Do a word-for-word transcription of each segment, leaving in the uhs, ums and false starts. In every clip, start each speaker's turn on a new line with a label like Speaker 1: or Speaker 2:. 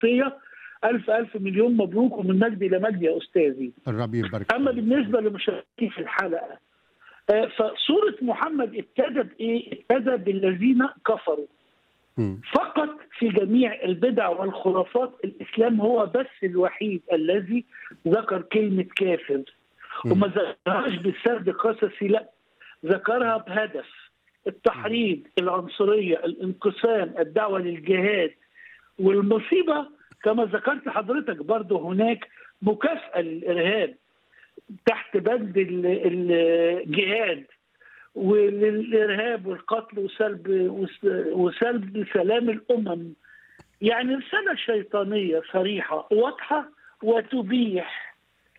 Speaker 1: الخطيه. الف الف مليون مبروك ومن مجد الى مجد يا استاذي.
Speaker 2: الرب يبارك.
Speaker 1: اما بالنسبه لمشاركين في الحلقه، فسوره محمد ابتدى بايه؟ ابتدى بالذين كفروا.
Speaker 2: م.
Speaker 1: فقط في جميع البدع والخرافات الاسلام هو بس الوحيد الذي ذكر كلمه كافر، وما ذكرهاش بسرد قصصي، لا، ذكرها بهدف التحريض، العنصريه، الانقسام، الدعوه للجهاد. والمصيبه كما ذكرت حضرتك برضه هناك مكافاه للارهاب تحت بند الجهاد وللارهاب والقتل وسلب وسلب سلام الامم. يعني رساله شيطانيه صريحه واضحه وتبيح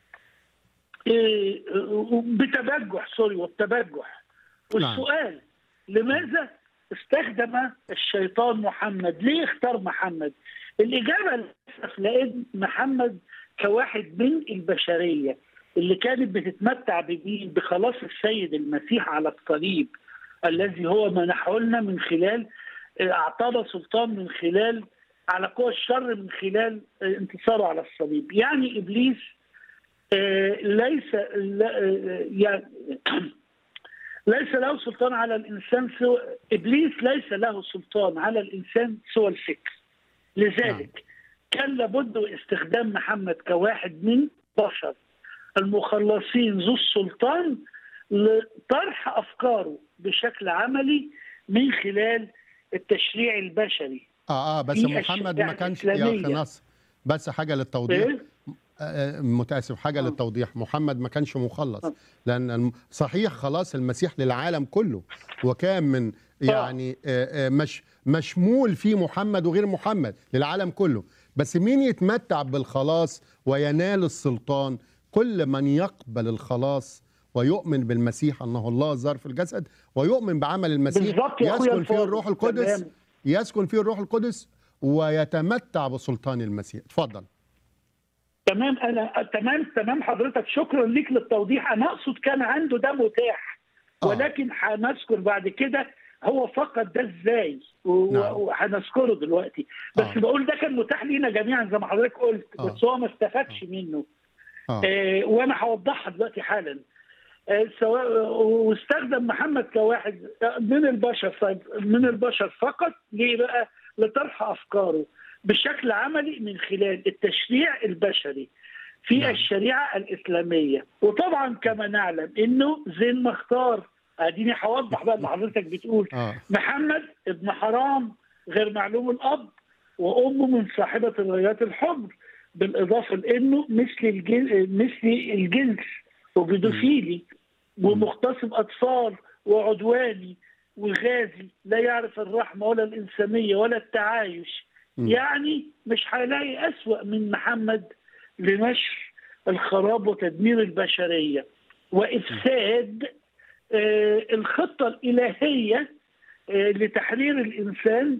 Speaker 1: بتبجح سوري والتبجح. والسؤال لماذا استخدم الشيطان محمد؟ ليه اختار محمد؟ الاجابه للاسف لان محمد كواحد من البشريه اللي كانت بتتمتع بدين بخلاص السيد المسيح على الصليب الذي هو منحه لنا من خلال اعطانا سلطان من خلال على قوى الشر من خلال انتصاره على الصليب. يعني ابليس ليس يعني ليس له سلطان على الانسان سوى ابليس ليس له سلطان على الانسان سوى الفكر. لذلك كان لابد استخدام محمد كواحد من بشر المخلصين ذو السلطان لطرح افكاره بشكل عملي من خلال التشريع البشري.
Speaker 2: اه اه بس محمد ما كانش يا اخي نصر، بس حاجه للتوضيح. إيه؟ آه متاسف، حاجه آه. للتوضيح، محمد ما كانش مخلص آه. لان صحيح خلاص المسيح للعالم كله، وكان من يعني آه آه مش مشمول فيه محمد وغير محمد للعالم كله، بس مين يتمتع بالخلاص وينال السلطان؟ كل من يقبل الخلاص ويؤمن بالمسيح أنه الله ظهر في الجسد ويؤمن بعمل المسيح يسكن فيه الروح القدس، يسكن فيه الروح القدس ويتمتع بسلطان المسيح. اتفضل.
Speaker 1: تمام انا تمام تمام حضرتك، شكرا ليك للتوضيح. انا اقصد كان عنده ده متاح، ولكن هنذكر بعد كده هو فقد ده ازاي وهنذكره دلوقتي. بس آه. بقول ده كان متاح لينا جميعا زي ما حضرتك قلت، آه. بس هو ما استفادش آه. منه. آه. آه وانا هوضحها دلوقتي حالا. آه سواء واستخدم محمد كواحد من البشر من البشر فقط. ليه بقى؟ لطرح افكاره بشكل عملي من خلال التشريع البشري في نعم. الشريعه الاسلاميه. وطبعا كما نعلم انه زين ما اختار. اديني هوضح بقى اللي حضرتك بتقول. آه. محمد ابن حرام غير معلوم الاب، وامه من صاحبه الرايات الحمر، بالاضافه لانه مثل الجنس مثل الجنس وبيدوفيلي ومغتصب اطفال وعدواني وغازي، لا يعرف الرحمه ولا الانسانيه ولا التعايش. م. يعني مش هيلاقي اسوأ من محمد لنشر الخراب وتدمير البشريه وافساد آه الخطه الالهيه آه لتحرير الانسان،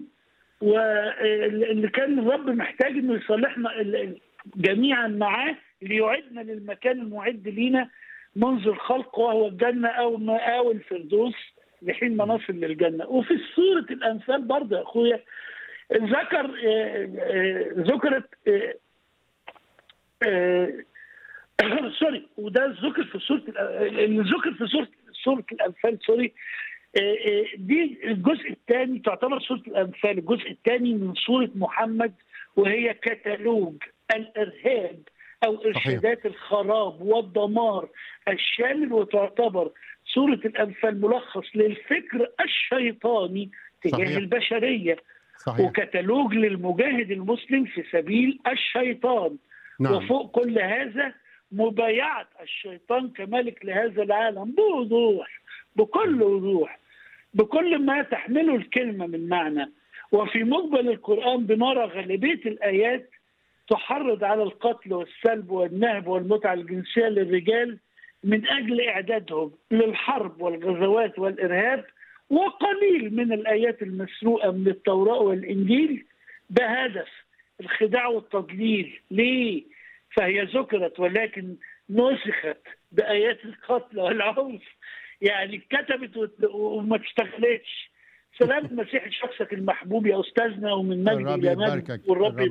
Speaker 1: واللي كان الرب محتاج انه يصالحنا جميعا معاه ليعدنا للمكان المعد لينا منذ الخلق وهو الجنه او مآوى الفردوس لحين ما نصل للجنه. وفي سوره الانفال برضه يا اخويا ذكر ذكرت سوري وده ذكر في سوره اللي ذكر في سوره سوره الانفال سوري دي الجزء الثاني، تعتبر سوره الانفال الجزء الثاني من سوره محمد، وهي كتالوج الارهاب او ارشادات الخراب والدمار الشامل، وتعتبر سوره الانفال ملخص للفكر الشيطاني تجاه صحيح. البشريه صحيح. وكتالوج للمجاهد المسلم في سبيل الشيطان. نعم. وفوق كل هذا مبايعه الشيطان كملك لهذا العالم بوضوح، بكل وضوح، بكل ما تحمله الكلمة من معنى. وفي مقبل القرآن بنرى غالبية الآيات تحرض على القتل والسلب والنهب والمتعة الجنسية للرجال من أجل إعدادهم للحرب والغزوات والإرهاب، وقليل من الآيات المسروقة من التوراة والإنجيل بهدف الخداع والتضليل. ليه؟ فهي ذكرت ولكن نسخت بآيات القتل والعنف، يعني اتكتبت وما تشتغلتش. سلام المسيح شخصك المحبوب يا استاذنا، ومن مجد الى مجد، والرب